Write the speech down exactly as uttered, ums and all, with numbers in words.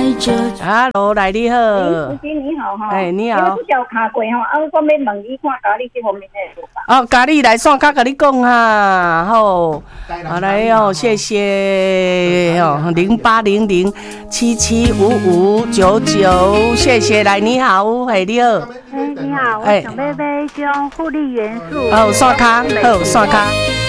Hello， 来你好。 主持你好哈。 哎，你好。 我有卡过哈，啊，我要问你看咖喱这方面的做法。 哦，咖喱来线卡跟你讲哈，好，好来哦，谢谢哦，零八零零七七五五九九，谢谢。来，你好，嘿，你好。 哎，你好，我想买买种护理元素。 哦，线卡，好，线卡。